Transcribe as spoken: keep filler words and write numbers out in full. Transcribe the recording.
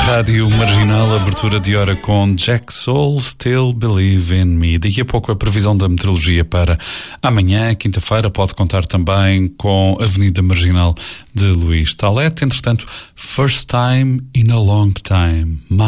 Rádio Marginal, abertura de hora com Jack Soul, Still Believe in Me. Daqui a pouco a previsão da meteorologia para amanhã, quinta-feira, pode contar também com a Avenida Marginal de Luís Talete. Entretanto, First Time in a Long Time.